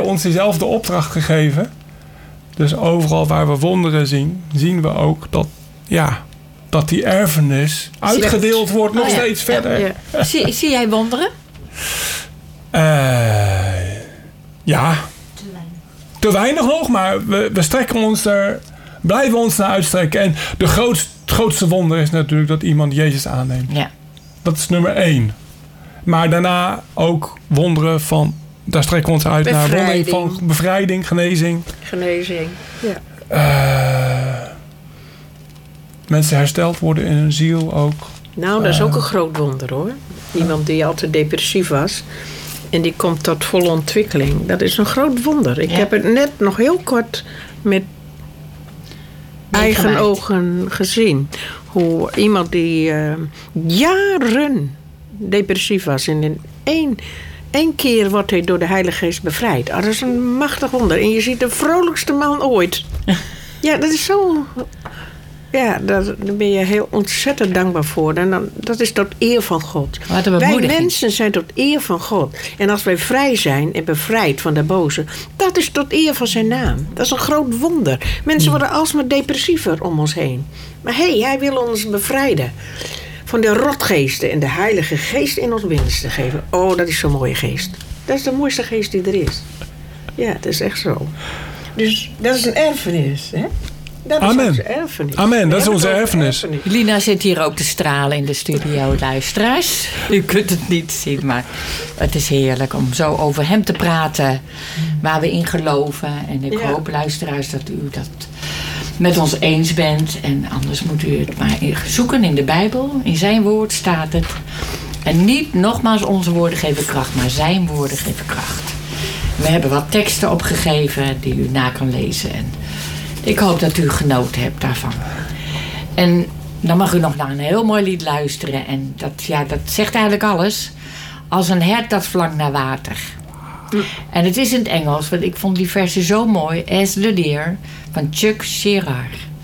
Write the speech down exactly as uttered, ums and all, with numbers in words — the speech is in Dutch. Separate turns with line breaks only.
ons diezelfde opdracht gegeven. Dus overal waar we wonderen zien, zien we ook dat, ja, dat die erfenis uitgedeeld wordt nog
oh, ja.
steeds verder.
Ja, ja. zie, zie jij wonderen?
Uh, ja.
Te weinig.
Te weinig nog, maar we, we strekken ons er, blijven ons naar uitstrekken. En de grootst, het grootste wonder is natuurlijk dat iemand Jezus aanneemt.
Ja.
Dat is nummer één. Maar daarna ook wonderen van, daar strekken we ons uit naar wonderen van bevrijding, genezing.
Genezing, ja.
Uh, mensen hersteld worden in hun ziel ook.
Nou, dat is ook een groot wonder hoor. Iemand die altijd depressief was. En die komt tot volle ontwikkeling. Dat is een groot wonder. Ik ja. heb het net nog heel kort met eigen ogen gezien. Hoe iemand die uh, jaren depressief was. En in één, één keer wordt hij door de Heilige Geest bevrijd. Oh, dat is een machtig wonder. En je ziet de vrolijkste man ooit. Ja, dat is zo... Ja, daar ben je heel ontzettend dankbaar voor. En dan, dat is tot eer van God. Wij mensen zijn tot eer van God. En als wij vrij zijn en bevrijd van de boze, dat is tot eer van zijn naam. Dat is een groot wonder. Mensen worden alsmaar depressiever om ons heen. Maar hé, hey, hij wil ons bevrijden van de rotgeesten en de Heilige Geest in ons binnenste geven. Oh, dat is zo'n mooie geest. Dat is de mooiste geest die er is. Ja, dat is echt zo. Dus dat is een erfenis, hè? Dat is
Amen.
onze erfenis.
Amen, dat is onze erfenis.
erfenis. Lina zit hier ook te stralen in de studio, luisteraars. U kunt het niet zien, maar het is heerlijk om zo over hem te praten. Waar we in geloven. En ik ja. hoop, luisteraars, dat u dat met ons eens bent. En anders moet u het maar zoeken in de Bijbel. In zijn woord staat het. En niet nogmaals onze woorden geven kracht, maar zijn woorden geven kracht. We hebben wat teksten opgegeven die u na kan lezen. En ik hoop dat u genoten hebt daarvan. En dan mag u nog naar een heel mooi lied luisteren. En dat, ja, dat zegt eigenlijk alles. Als een hert dat verlangt naar water. Mm. En het is in het Engels, want ik vond die versie zo mooi. As the Deer van Chuck Sherard.